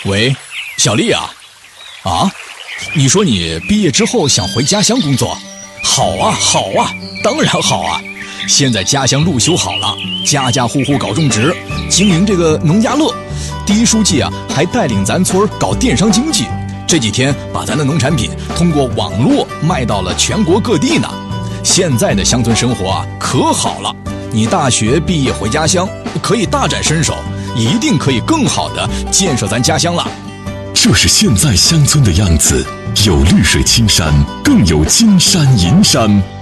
喂，小丽啊，你说你毕业之后想回家乡工作？好啊，当然好啊！现在家乡路修好了，家家户户搞种植，经营这个农家乐。第一书记啊，还带领咱村搞电商经济，这几天把咱的农产品通过网络卖到了全国各地呢。现在的乡村生活啊，可好了！你大学毕业回家乡，可以大展身手，一定可以更好的建设咱家乡了。 这是现在乡村的样子，有绿水青山，更有金山银山。